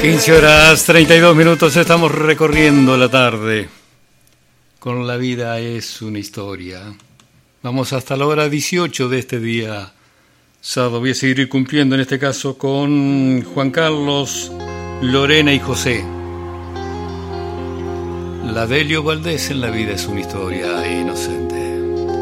15:32, estamos recorriendo la tarde. Con la vida es una historia. Vamos hasta la hora 18 de este día sábado. Voy a seguir cumpliendo en este caso con Juan Carlos, Lorena y José. La de Elio Valdés en la vida es una historia inocente.